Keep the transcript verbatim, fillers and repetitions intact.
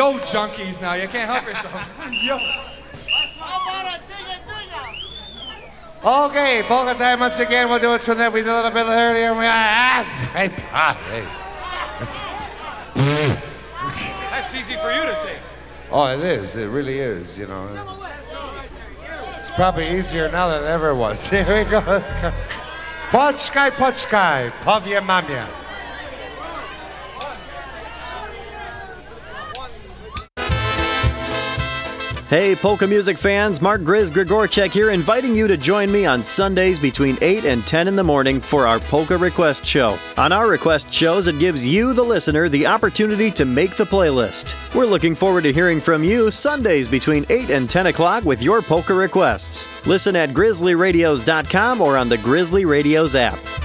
yo junkies now. You can't help yourself. Yo. Okay, polka time once again. We'll do it to that. We did a little bit earlier. We ah, hey, ah, hey. That's easy for you to say. Oh, it is. It really is. You know, it's probably easier now than it ever was. Here we go. Poczkaj, poczkaj, powiem mamie. Hey, polka music fans, Mark Grizz Grigorchek here, inviting you to join me on Sundays between eight and ten in the morning for our Polka Request Show. On our request shows, it gives you, the listener, the opportunity to make the playlist. We're looking forward to hearing from you Sundays between eight and ten o'clock with your polka requests. Listen at grizzly radios dot com or on the Grizzly Radios app.